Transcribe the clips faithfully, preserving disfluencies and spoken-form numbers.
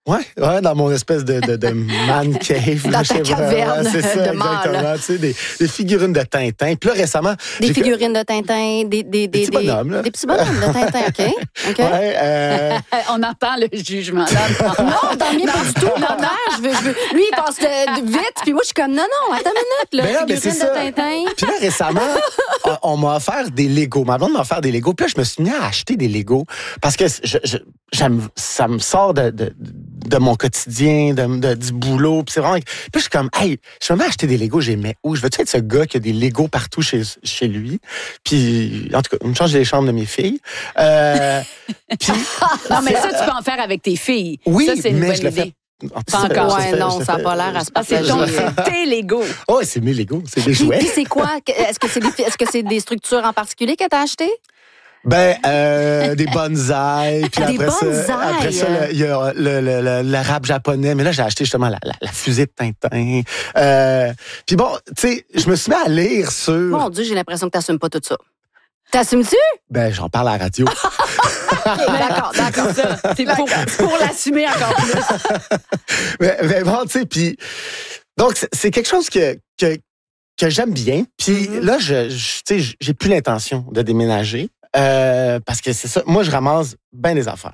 Ouais, ouais, dans mon espèce de, de, de man cave. Dans ta caverne ouais, c'est ça, de mâle. exactement. Tu sais, des, des figurines de Tintin. Puis là, récemment... Des figurines de Tintin, des... Des, des, des petits bonhommes, là. Des petits bonhommes de Tintin, OK. OK. Ouais, euh... On entend le jugement. Là, non, dans le mien, pas du tout. Non, non, je veux, je veux... Lui, il passe de, de vite, puis moi, je suis comme, non, non, attends une minute, là, ben figurines de Tintin. Puis là, récemment, on, on m'a offert des Legos. Ma blonde m'a offert des Legos. Puis là, je me suis mis à acheter des Legos parce que je, je, j'aime, ça me sort de, de, de mon quotidien, de, de, du boulot. Puis c'est vraiment... Puis je suis comme, hey, je vais m'acheter des Legos, j'aimais où? Je veux-tu être ce gars qui a des Legos partout chez, chez lui? Puis, en tout cas, on me change les chambres de mes filles. Euh, puis, non, mais ça, tu peux en faire avec tes filles. Oui, ça, c'est une mais bonne je le idée. fais. Pas encore. Ouais, non, ça n'a pas l'air à se partager. partager. C'est ton, c'est tes Legos. Oh, c'est mes Legos, c'est des Puis, jouets. puis c'est quoi? Est-ce que c'est des, est-ce que c'est des structures en particulier que tu as achetées? Ben, euh, des bonsaïs. Puis Des après bonsaïs. ça, après ça, il y a le, le, le, le rap japonais. Mais là, j'ai acheté justement la, la, la fusée de Tintin. Euh, puis bon, tu sais, je me suis mis à lire sur... Mon Dieu, j'ai l'impression que tu n'assumes pas tout ça. T'assumes-tu? Ben, j'en parle à la radio. Okay, d'accord, d'accord. Ça, c'est pour, pour l'assumer encore plus. mais, mais bon, tu sais, puis... Donc, c'est, c'est quelque chose que... que que j'aime bien. Puis mm-hmm. là, je, je, tu sais, j'ai plus l'intention de déménager euh, parce que c'est ça. Moi, je ramasse bien des affaires.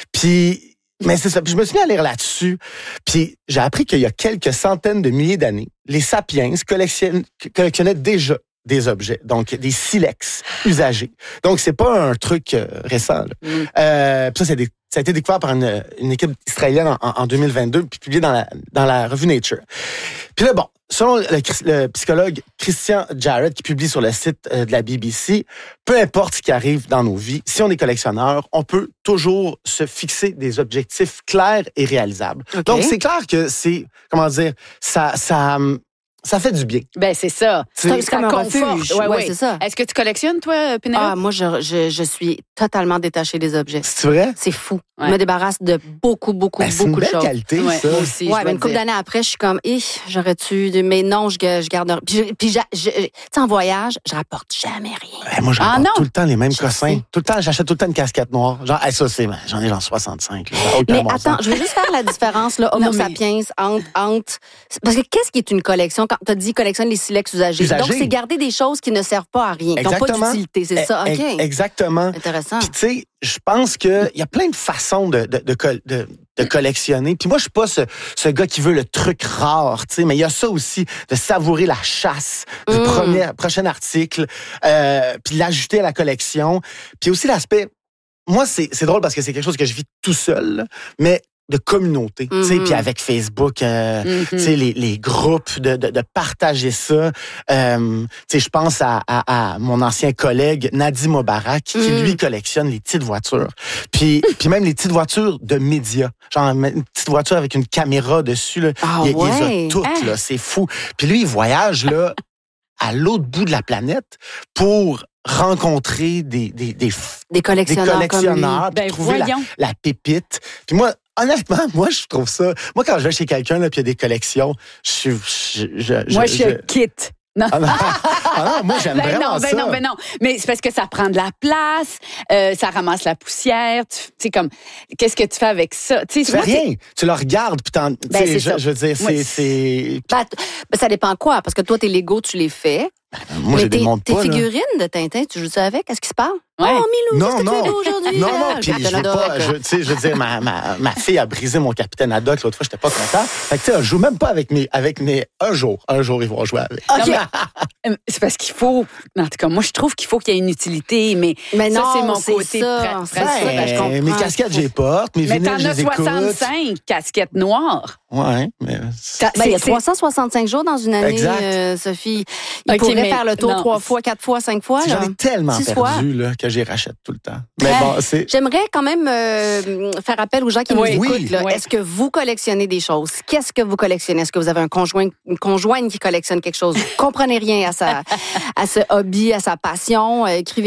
Puis, mais c'est ça. Puis je me suis mis à lire là-dessus. Puis j'ai appris qu'il y a quelques centaines de milliers d'années, les sapiens collectionnaient, collectionnaient déjà des objets, donc des silex usagés. Donc, c'est pas un truc euh, récent. Là. Mm. Euh, puis ça, c'est des, ça a été découvert par une, une équipe israélienne en, en deux mille vingt-deux, puis publié dans la, dans la revue Nature. Puis là, bon, selon le, le psychologue Christian Jarrett, qui publie sur le site de la B B C, peu importe ce qui arrive dans nos vies, si on est collectionneur, on peut toujours se fixer des objectifs clairs et réalisables. Okay. Donc, c'est clair que c'est, comment dire, ça... ça Ça fait du bien. Ben c'est ça. C'est, c'est comme un refuge. Ouais, ouais, ouais. c'est ça. Est-ce que tu collectionnes, toi, Pénélope? Ah, moi, je, je, je suis totalement détachée des objets. C'est vrai? C'est fou. Ouais. Je me débarrasse de beaucoup, beaucoup, ben, beaucoup de choses. C'est une belle qualité, ouais, ça. Moi aussi, ouais, mais une couple d'années après, je suis comme, eh, j'aurais-tu... Mais non, je, je garde... Puis, puis je, je, tu sais, en voyage, je rapporte jamais rien. Ben, moi, je rapporte ah, tout le temps les mêmes je cossins. sais. Tout le temps, j'achète tout le temps une casquette noire. Genre, hey, ça, c'est... J'en ai genre soixante-cinq. Là, mais bon attends, sens. Je vais juste faire la différence, là, Homo non, mais... sapiens, entre, entre... Parce que qu'est-ce qui est une collection? Quand tu as dit collectionne les silex usagés. Usagé. Donc, c'est garder des choses qui ne servent pas à rien, qui n'ont pas d'utilité. C'est e- ça, OK. Exactement. Intéressant. Puis, tu sais, je pense qu'il y a plein de façons de, de, de, de, de collectionner. Puis moi, je suis pas ce, ce gars qui veut le truc rare, tu sais, mais il y a ça aussi, de savourer la chasse du mm. premier, prochain article, euh, puis l'ajouter à la collection. Puis aussi l'aspect... Moi, c'est, c'est drôle parce que c'est quelque chose que je vis tout seul, mais de communauté, mm-hmm. tu sais, puis avec Facebook, euh, mm-hmm. tu sais, les, les groupes, de, de, de partager ça. Euh, tu sais, je pense à, à, à mon ancien collègue Nadim Obarak, qui, mm. lui, collectionne les petites voitures. Puis, puis même les petites voitures de médias. Genre, une petite voiture avec une caméra dessus, là. Ah, il, ouais. il les a toutes, hein? Là. C'est fou. Puis lui, il voyage, là, à l'autre bout de la planète pour rencontrer des, des, des, des collectionneurs, des collectionneurs puis ben, trouver la, la pépite. Puis moi, honnêtement, moi, je trouve ça... Moi, quand je vais chez quelqu'un, là, puis il y a des collections, je suis... Je, je, moi, je, je, je quitte. Non. Ah non. Ah non, moi, j'aime ben vraiment non, ben ça. non, ben non. Mais c'est parce que ça prend de la place, euh, ça ramasse la poussière. Tu sais, comme, qu'est-ce que tu fais avec ça? Tu fais rien. C'est... Tu le regardes, puis t'en... Ben, c'est je, ça. je veux dire, c'est... Oui. c'est... Ben, ben, ça dépend quoi, parce que toi, tes Legos, tu les fais. Ben, moi, mais je les démonte pas. Tes figurines là. De Tintin, tu joues ça avec? Est-ce qu'ils se parlent? Ouais. Oh, Milou, non, qu'est-ce non. que tu fais aujourd'hui? Non, non, puis je veux pas... Je, tu sais, je veux dire, ma, ma, ma fille a brisé mon Capitaine Haddock l'autre fois, j'étais pas content. Fait que, tu sais, je joue même pas avec mes... Avec mes un jour. Un jour, ils vont jouer avec. OK. Non, c'est parce qu'il faut... En tout cas, moi, je trouve qu'il faut qu'il y ait une utilité, mais, mais ça, non, c'est mon c'est côté ça. pra- C'est ça, ben, je comprends. Mes casquettes, je les porte. Mes mais vinyles, t'en je as les écoute. soixante-cinq casquettes noires. Ouais, mais... Ben, il y a trois cent soixante-cinq jours dans une année, euh, Sophie. Il okay, pourrait mais faire le tour non. trois fois, quatre fois, cinq fois. J'en là. ai tellement Six perdu fois. là, que j'y rachète tout le temps. Mais bon, c'est... J'aimerais quand même euh, faire appel aux gens qui oui, nous oui, écoutent. Là. Oui. Est-ce que vous collectionnez des choses? Qu'est-ce que vous collectionnez? Est-ce que vous avez un conjoint, une conjointe qui collectionne quelque chose? Vous comprenez rien à, sa, à ce hobby, à sa passion? Euh, écrivez-nous.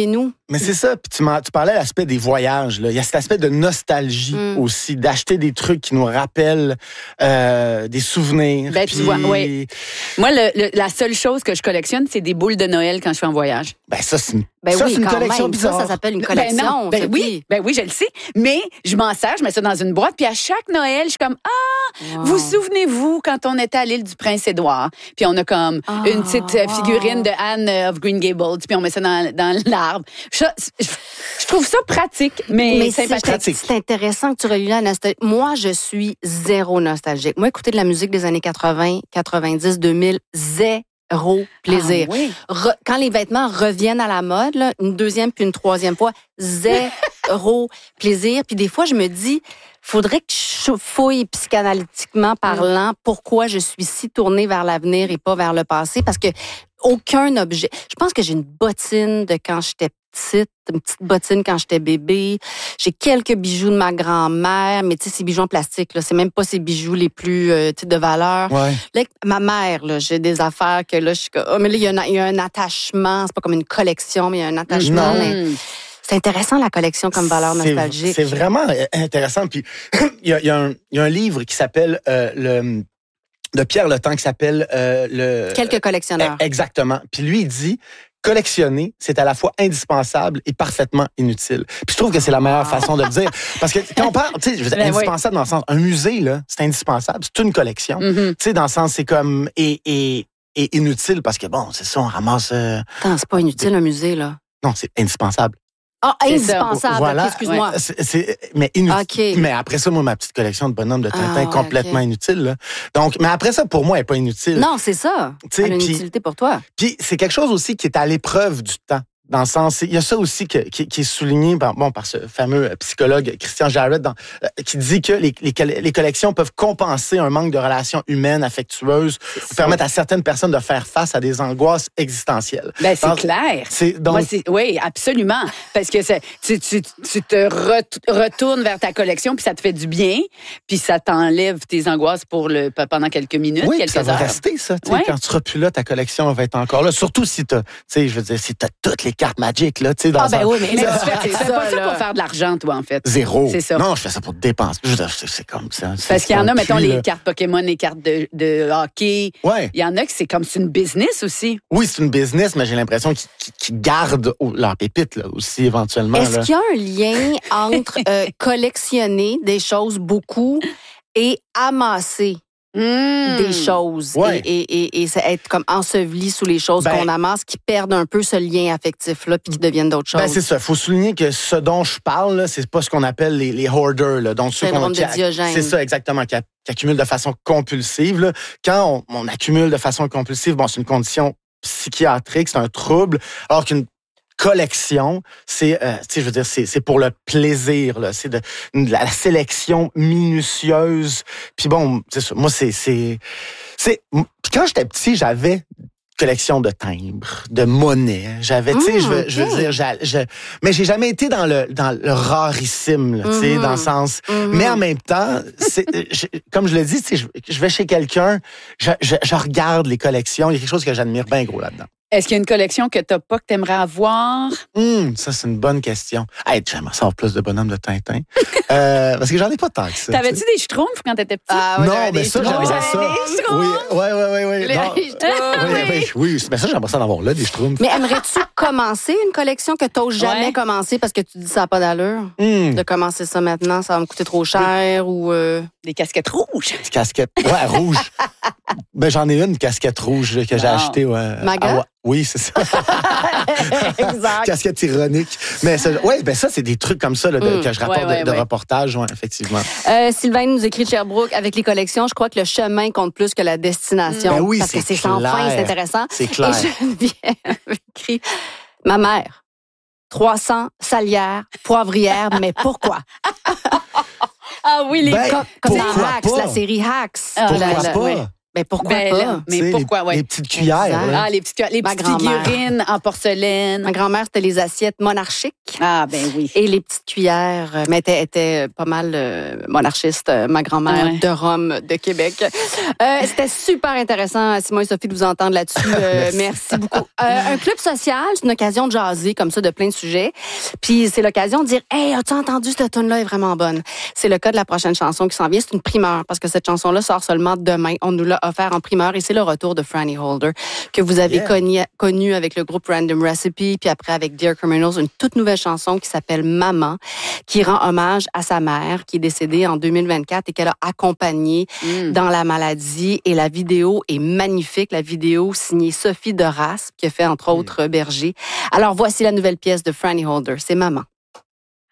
Mais c'est ça. Puis tu, tu parlais de l'aspect des voyages. Là. Il y a cet aspect de nostalgie mm. aussi, d'acheter des trucs qui nous rappellent euh, des souvenirs. Ben, puis... tu vois, oui. Moi, le, le, la seule chose que je collectionne, c'est des boules de Noël quand je suis en voyage. Ben ça, c'est une, ben ça, oui, c'est une collection même. bizarre. Ça, ça s'appelle une collection. Ben, non. ben oui, ben oui, je le sais. Mais je m'en sers, je mets ça dans une boîte. Puis à chaque Noël, je suis comme, ah, wow. vous souvenez-vous quand on était à l'île du Prince-Édouard? Puis on a comme oh, une petite wow. figurine de Anne of Green Gables. Puis on met ça dans, dans l'arbre. Je, je, je trouve ça pratique, mais, mais c'est pratique. C'est intéressant que tu relis la nostalgie. Moi, je suis zéro nostalgique. Moi, écouter de la musique des années quatre-vingts, quatre-vingt-dix, deux mille, zéro plaisir. Ah, oui. Re, quand les vêtements reviennent à la mode, là, une deuxième puis une troisième fois, zéro plaisir. Puis des fois, je me dis, faudrait que je fouille psychanalytiquement parlant pourquoi je suis si tournée vers l'avenir et pas vers le passé. Parce que aucun objet... Je pense que j'ai une bottine de quand j'étais petite, une petite bottine quand j'étais bébé. J'ai quelques bijoux de ma grand-mère, mais tu sais, ces bijoux en plastique, là, c'est même pas ces bijoux les plus euh, de valeur. Ouais. Là, ma mère, là, j'ai des affaires que là, je suis comme... Oh, mais là, il y, a un, il y a un attachement. C'est pas comme une collection, mais il y a un attachement. Non. Mais c'est intéressant, la collection, comme valeur nostalgique. C'est, c'est vraiment intéressant. Puis, il y a, il y, a y a un livre qui s'appelle euh, le... de Pierre Letan qui s'appelle euh, le... Quelques collectionneurs. Exactement. Puis lui, il dit, collectionner, c'est à la fois indispensable et parfaitement inutile. Puis je trouve que c'est la meilleure façon de le dire. Parce que quand on parle, tu sais, je veux dire, indispensable oui. dans le sens, un musée, là, c'est indispensable. C'est une collection. Mm-hmm. Tu sais, dans le sens, c'est comme, et, et, et inutile parce que bon, c'est ça, on ramasse... Euh, Attends, c'est pas inutile, un musée, là. Non, c'est indispensable. Ah, oh, indispensable, voilà. okay, excuse-moi. Ouais. C'est, c'est, mais inutile. Okay. Mais après ça, moi, ma petite collection de bonhommes de Tintin, ah, ouais, complètement okay. inutile. Là. Donc, mais après ça, pour moi, elle n'est pas inutile. Non, c'est ça. C'est une utilité pour toi. Puis c'est quelque chose aussi qui est à l'épreuve du temps. Dans le sens, il y a ça aussi que, qui, qui est souligné par, bon, par ce fameux psychologue Christian Jarrett dans, euh, qui dit que les, les, les collections peuvent compenser un manque de relations humaines, affectueuses, ou permettre à certaines personnes de faire face à des angoisses existentielles. Ben, c'est donc, clair. C'est, donc... Moi, c'est, oui, absolument. Parce que c'est, tu, tu, tu te re, retournes vers ta collection, puis ça te fait du bien, puis ça t'enlève tes angoisses pour le, pendant quelques minutes, oui, quelques ça heures. va rester, ça. Ouais. Quand tu seras plus là, ta collection va être encore là. Surtout si tu sais, je veux dire, si tu as toutes les cartes Magic, là, tu sais, dans Ah, ben un... oui, mais, mais tu fais, tu fais ça, pas ça pour faire de l'argent, toi, en fait. Zéro. C'est ça. Non, je fais ça pour dépenser. C'est, c'est comme ça. C'est, Parce qu'il y en a, mettons, puits, les là. cartes Pokémon, les cartes de, de hockey. Ouais. Il y en a que c'est comme c'est une business aussi. Oui, c'est une business, mais j'ai l'impression qu'ils, qu'ils gardent leur pépite, là, aussi, éventuellement. Est-ce là. qu'il y a un lien entre euh, collectionner des choses beaucoup et amasser? Mmh. Des choses ouais. et, et, et, et être comme enseveli sous les choses ben, qu'on amasse qui perdent un peu ce lien affectif-là puis qui deviennent d'autres choses. Ben c'est ça. Il faut souligner que ce dont je parle, là, c'est pas ce qu'on appelle les, les hoarders. Là. Donc, ceux qu'on, de Diogène. C'est ça, exactement, qui, qui accumulent de façon compulsive. Là. Quand on, on accumule de façon compulsive, bon, c'est une condition psychiatrique, c'est un trouble, alors qu'une collection, c'est, euh, tu sais, je veux dire, c'est, c'est pour le plaisir, là. C'est de, de la sélection minutieuse. Puis bon, c'est ça. Moi, c'est, c'est, c'est. Puis quand j'étais petit, j'avais collection de timbres, de monnaie. J'avais, tu sais, mmh, je veux, okay. je veux dire, je, je, mais j'ai jamais été dans le dans le rarissime, là, tu sais, mmh, dans le sens. Mmh. Mais en même temps, c'est, je, comme je le dis, tu sais, je, je vais chez quelqu'un, je, je, je regarde les collections. Il y a quelque chose que j'admire bien gros là-dedans. Est-ce qu'il y a une collection que t'as pas, que t'aimerais avoir? Hum, ça, c'est une bonne question. Hey, j'aimerais savoir plus de bonhommes de Tintin. euh, parce que j'en ai pas tant que ça. T'avais-tu des schtroumpfs quand t'étais petit? Ah, ouais, non, mais ça, j'aimerais ça. Oui, oui, oui, oui. oui. Les non. schtroumpfs. Oui, oui, oui. Mais ça, j'aimerais ça en avoir là, des schtroumpfs. Mais aimerais-tu commencer une collection que t'oses jamais ouais. commencer parce que tu dis ça n'a pas d'allure? Hum. De commencer ça maintenant, ça va me coûter trop cher ou... Euh... Des casquettes rouges. Des casquettes, ouais, rouges. Ben, j'en ai une casquette rouge que wow. j'ai achetée. Ouais, Maga? À... Oui, c'est ça. Exact. Casquette ironique. Mais ça, ouais, ben ça, c'est des trucs comme ça là, de, mmh. que je rapporte ouais, ouais, de, de ouais. reportage, ouais, effectivement. Euh, Sylvain nous écrit de Sherbrooke, avec les collections, je crois que le chemin compte plus que la destination. Ben oui, parce c'est que c'est clair. sans fin, c'est intéressant. C'est clair. Et Geneviève écrit, ma mère, trois cents salières, poivrières, mais pourquoi? Ah oui, les ben, comme, comme dans Hacks, pas? La série Hacks. Pourquoi la, la, pas? ouais. Ben pourquoi Ben, pas? là, mais Tu sais, pourquoi, les, ouais. les petites cuillères. Exact. là. Ah, les petites, les Ma petites grand-mère. figurines en porcelaine. Ma grand-mère, c'était les assiettes monarchiques. Ah, ben oui. Et les petites cuillères, euh, mais était, était pas mal euh, monarchiste, euh, ma grand-mère Ouais. de Rome, de Québec. Euh, c'était super intéressant, Simon et Sophie, de vous entendre là-dessus. Euh, merci beaucoup. Euh, un club social, c'est une occasion de jaser comme ça de plein de sujets. Puis c'est l'occasion de dire, hey, as-tu entendu cette tune-là est vraiment bonne. C'est le cas de la prochaine chanson qui s'en vient. C'est une primeur parce que cette chanson-là sort seulement demain. On nous l'a offert en primeur et c'est le retour de Franny Holder que vous avez Yeah. connu, connu avec le groupe Random Recipe, puis après avec Dear Criminals, une toute nouvelle chanson qui s'appelle Maman, qui rend hommage à sa mère qui est décédée en deux mille vingt-quatre et qu'elle a accompagnée Mm. dans la maladie. Et la vidéo est magnifique. La vidéo signée Sophie de Raspe, qui a fait entre autres Berger. Alors voici la nouvelle pièce de Franny Holder, c'est Maman.